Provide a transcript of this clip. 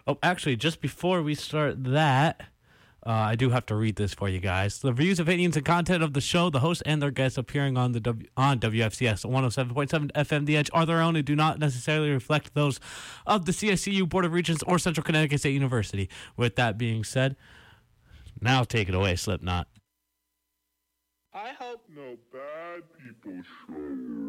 Oh, actually, just before we start that, I do have to read this for you guys. The views, opinions, and content of the show, the host, and their guests appearing on WFCS 107.7 FM The Edge are their own and do not necessarily reflect those of the CSCU Board of Regents or Central Connecticut State University. With that being said, now take it away, Slipknot. I hope no bad people show.